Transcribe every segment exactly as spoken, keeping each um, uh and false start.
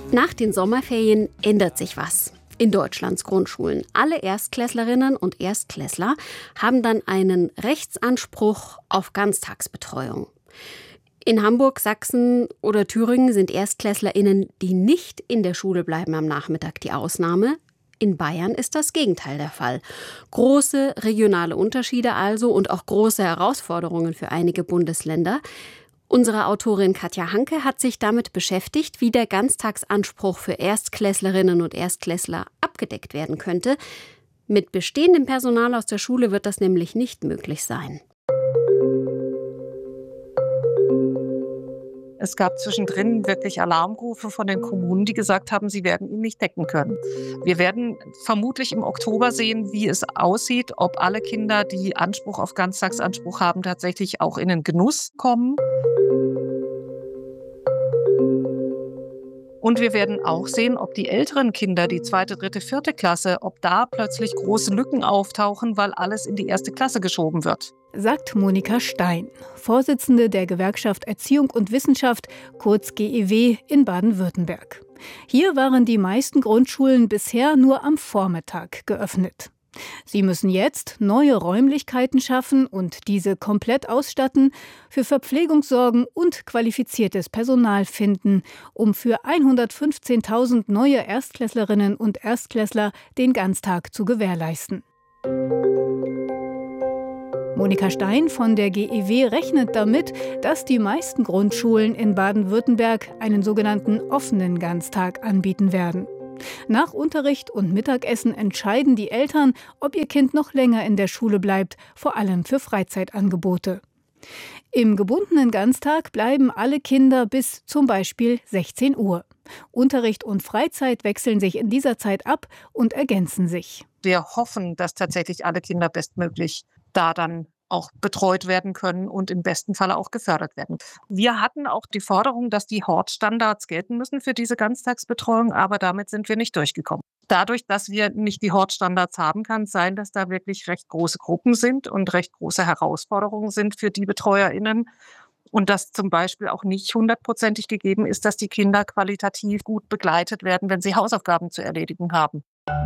Nach den Sommerferien ändert sich was in Deutschlands Grundschulen. Alle Erstklässlerinnen und Erstklässler haben dann einen Rechtsanspruch auf Ganztagsbetreuung. In Hamburg, Sachsen oder Thüringen sind ErstklässlerInnen, die nicht in der Schule bleiben, am Nachmittag die Ausnahme. In Bayern ist das Gegenteil der Fall. Große regionale Unterschiede also und auch große Herausforderungen für einige Bundesländer. Unsere Autorin Katja Hanke hat sich damit beschäftigt, wie der Ganztagsanspruch für Erstklässlerinnen und Erstklässler abgedeckt werden könnte. Mit bestehendem Personal aus der Schule wird das nämlich nicht möglich sein. Es gab zwischendrin wirklich Alarmrufe von den Kommunen, die gesagt haben, sie werden ihn nicht decken können. Wir werden vermutlich im Oktober sehen, wie es aussieht, ob alle Kinder, die Anspruch auf Ganztagsanspruch haben, tatsächlich auch in den Genuss kommen. Und wir werden auch sehen, ob die älteren Kinder, die zweite, dritte, vierte Klasse, ob da plötzlich große Lücken auftauchen, weil alles in die erste Klasse geschoben wird. Sagt Monika Stein, Vorsitzende der Gewerkschaft Erziehung und Wissenschaft, kurz G E W, in Baden-Württemberg. Hier waren die meisten Grundschulen bisher nur am Vormittag geöffnet. Sie müssen jetzt neue Räumlichkeiten schaffen und diese komplett ausstatten, für Verpflegung sorgen und qualifiziertes Personal finden, um für hundertfünfzehntausend neue Erstklässlerinnen und Erstklässler den Ganztag zu gewährleisten. Monika Stein von der G E W rechnet damit, dass die meisten Grundschulen in Baden-Württemberg einen sogenannten offenen Ganztag anbieten werden. Nach Unterricht und Mittagessen entscheiden die Eltern, ob ihr Kind noch länger in der Schule bleibt, vor allem für Freizeitangebote. Im gebundenen Ganztag bleiben alle Kinder bis zum Beispiel sechzehn Uhr. Unterricht und Freizeit wechseln sich in dieser Zeit ab und ergänzen sich. Wir hoffen, dass tatsächlich alle Kinder bestmöglich da dann auch betreut werden können und im besten Falle auch gefördert werden. Wir hatten auch die Forderung, dass die Hortstandards gelten müssen für diese Ganztagsbetreuung, aber damit sind wir nicht durchgekommen. Dadurch, dass wir nicht die Hortstandards haben, kann es sein, dass da wirklich recht große Gruppen sind und recht große Herausforderungen sind für die BetreuerInnen. Und dass zum Beispiel auch nicht hundertprozentig gegeben ist, dass die Kinder qualitativ gut begleitet werden, wenn sie Hausaufgaben zu erledigen haben.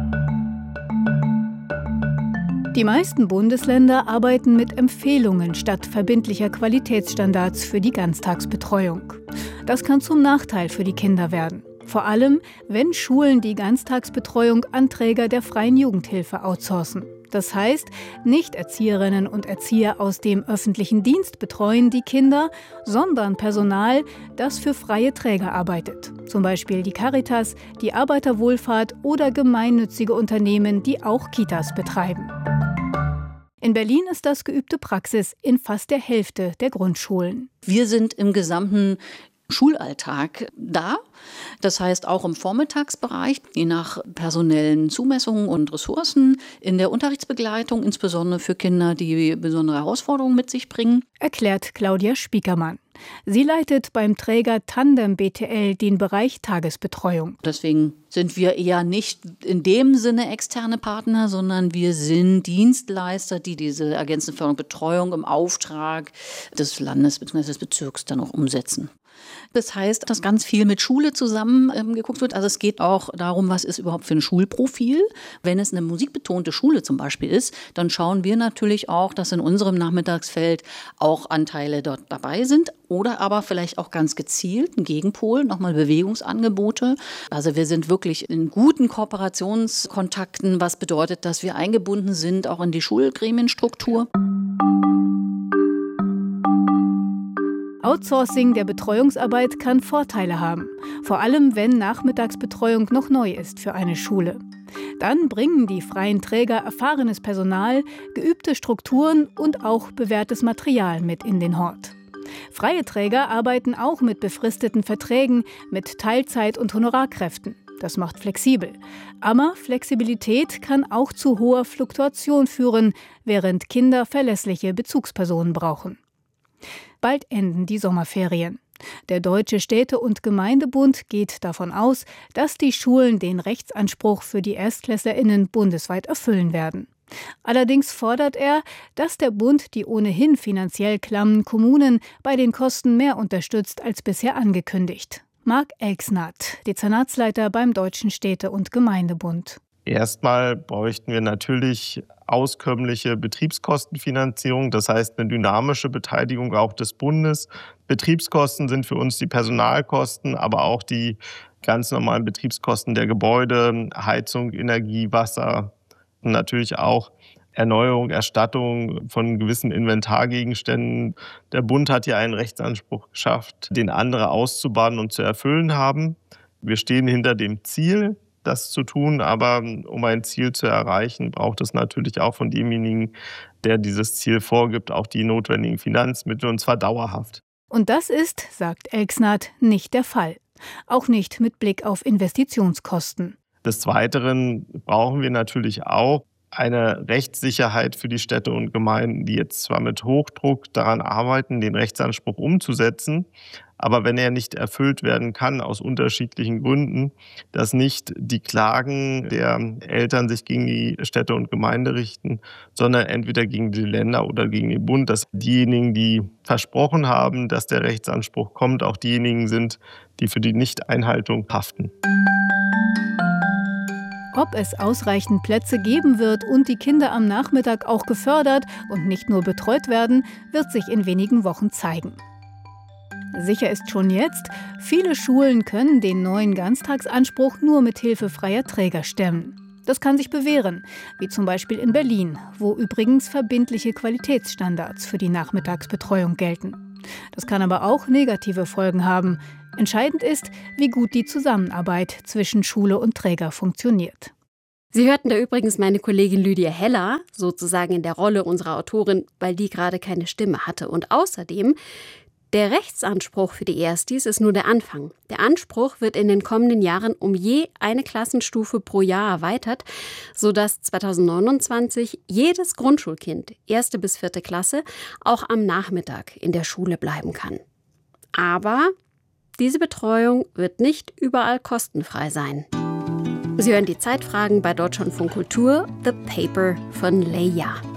Die meisten Bundesländer arbeiten mit Empfehlungen statt verbindlicher Qualitätsstandards für die Ganztagsbetreuung. Das kann zum Nachteil für die Kinder werden. Vor allem, wenn Schulen die Ganztagsbetreuung an Träger der freien Jugendhilfe outsourcen. Das heißt, nicht Erzieherinnen und Erzieher aus dem öffentlichen Dienst betreuen die Kinder, sondern Personal, das für freie Träger arbeitet. Zum Beispiel die Caritas, die Arbeiterwohlfahrt oder gemeinnützige Unternehmen, die auch Kitas betreiben. In Berlin ist das geübte Praxis in fast der Hälfte der Grundschulen. Wir sind im gesamten Schulalltag da. Das heißt auch im Vormittagsbereich, je nach personellen Zumessungen und Ressourcen, in der Unterrichtsbegleitung, insbesondere für Kinder, die besondere Herausforderungen mit sich bringen. Erklärt Claudia Spiekermann. Sie leitet beim Träger Tandem B T L den Bereich Tagesbetreuung. Deswegen sind wir eher nicht in dem Sinne externe Partner, sondern wir sind Dienstleister, die diese ergänzende Förderung Betreuung im Auftrag des Landes bzw. des Bezirks dann auch umsetzen. Das heißt, dass ganz viel mit Schule zusammen ähm, geguckt wird. Also es geht auch darum, was ist überhaupt für ein Schulprofil. Wenn es eine musikbetonte Schule zum Beispiel ist, dann schauen wir natürlich auch, dass in unserem Nachmittagsfeld auch Anteile dort dabei sind. Oder aber vielleicht auch ganz gezielt ein Gegenpol, nochmal Bewegungsangebote. Also wir sind wirklich in guten Kooperationskontakten, was bedeutet, dass wir eingebunden sind auch in die Schulgremienstruktur. Outsourcing der Betreuungsarbeit kann Vorteile haben, vor allem wenn Nachmittagsbetreuung noch neu ist für eine Schule. Dann bringen die freien Träger erfahrenes Personal, geübte Strukturen und auch bewährtes Material mit in den Hort. Freie Träger arbeiten auch mit befristeten Verträgen, mit Teilzeit- und Honorarkräften. Das macht flexibel. Aber Flexibilität kann auch zu hoher Fluktuation führen, während Kinder verlässliche Bezugspersonen brauchen. Bald enden die Sommerferien. Der Deutsche Städte- und Gemeindebund geht davon aus, dass die Schulen den Rechtsanspruch für die ErstklässlerInnen bundesweit erfüllen werden. Allerdings fordert er, dass der Bund die ohnehin finanziell klammen Kommunen bei den Kosten mehr unterstützt als bisher angekündigt. Marc Elksnath, Dezernatsleiter beim Deutschen Städte- und Gemeindebund. Erstmal bräuchten wir natürlich auskömmliche Betriebskostenfinanzierung, das heißt eine dynamische Beteiligung auch des Bundes. Betriebskosten sind für uns die Personalkosten, aber auch die ganz normalen Betriebskosten der Gebäude, Heizung, Energie, Wasser und natürlich auch Erneuerung, Erstattung von gewissen Inventargegenständen. Der Bund hat hier einen Rechtsanspruch geschafft, den andere auszubaden und zu erfüllen haben. Wir stehen hinter dem Ziel, das zu tun, aber um ein Ziel zu erreichen, braucht es natürlich auch von demjenigen, der dieses Ziel vorgibt, auch die notwendigen Finanzmittel, und zwar dauerhaft. Und das ist, sagt Elksnath, nicht der Fall. Auch nicht mit Blick auf Investitionskosten. Des Weiteren brauchen wir natürlich auch eine Rechtssicherheit für die Städte und Gemeinden, die jetzt zwar mit Hochdruck daran arbeiten, den Rechtsanspruch umzusetzen, aber wenn er nicht erfüllt werden kann, aus unterschiedlichen Gründen, dass nicht die Klagen der Eltern sich gegen die Städte und Gemeinden richten, sondern entweder gegen die Länder oder gegen den Bund, dass diejenigen, die versprochen haben, dass der Rechtsanspruch kommt, auch diejenigen sind, die für die Nichteinhaltung haften. Ob es ausreichend Plätze geben wird und die Kinder am Nachmittag auch gefördert und nicht nur betreut werden, wird sich in wenigen Wochen zeigen. Sicher ist schon jetzt, viele Schulen können den neuen Ganztagsanspruch nur mit Hilfe freier Träger stemmen. Das kann sich bewähren, wie zum Beispiel in Berlin, wo übrigens verbindliche Qualitätsstandards für die Nachmittagsbetreuung gelten. Das kann aber auch negative Folgen haben. Entscheidend ist, wie gut die Zusammenarbeit zwischen Schule und Träger funktioniert. Sie hörten da übrigens meine Kollegin Lydia Heller, sozusagen in der Rolle unserer Autorin, weil die gerade keine Stimme hatte. Und außerdem, der Rechtsanspruch für die Erstis ist nur der Anfang. Der Anspruch wird in den kommenden Jahren um je eine Klassenstufe pro Jahr erweitert, sodass zweitausendneunundzwanzig jedes Grundschulkind, erste bis vierte Klasse, auch am Nachmittag in der Schule bleiben kann. Aber diese Betreuung wird nicht überall kostenfrei sein. Sie hören die Zeitfragen bei Deutschlandfunk Kultur, The Paper von Leia.